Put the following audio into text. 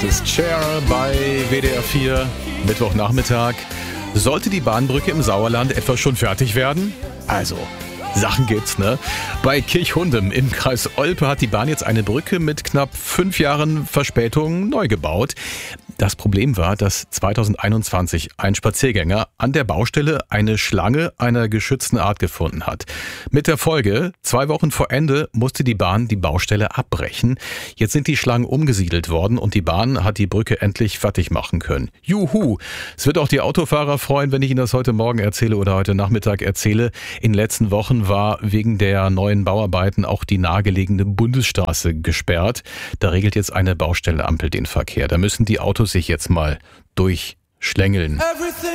Das ist Cher bei WDR 4, Mittwochnachmittag. Sollte die Bahnbrücke im Sauerland etwa schon fertig werden? Also, Sachen gibt's, ne? Bei Kirchhundem im Kreis Olpe hat die Bahn jetzt eine Brücke mit knapp 5 Jahren Verspätung neu gebaut. Das Problem war, dass 2021 ein Spaziergänger an der Baustelle eine Schlange einer geschützten Art gefunden hat. Mit der Folge, 2 Wochen vor Ende musste die Bahn die Baustelle abbrechen. Jetzt sind die Schlangen umgesiedelt worden und die Bahn hat die Brücke endlich fertig machen können. Juhu! Es wird auch die Autofahrer freuen, wenn ich Ihnen das heute Morgen erzähle oder heute Nachmittag erzähle. In den letzten Wochen war wegen der neuen Bauarbeiten auch die nahegelegene Bundesstraße gesperrt. Da regelt jetzt eine Baustellenampel den Verkehr. Da müssen die Autos sich jetzt mal durchschlängeln.